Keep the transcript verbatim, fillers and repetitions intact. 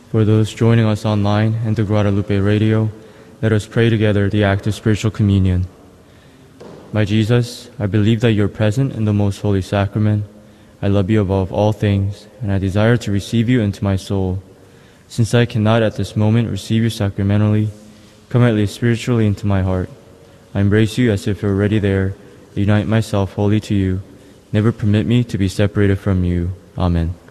For those joining us online and through Guadalupe Radio, let us pray together the act of spiritual communion. My Jesus, I believe that you are present in the most holy sacrament. I love you above all things, and I desire to receive you into my soul. Since I cannot at this moment receive you sacramentally, come at least spiritually into my heart. I embrace you as if you were already there, unite myself wholly to you. Never permit me to be separated from you. Amen.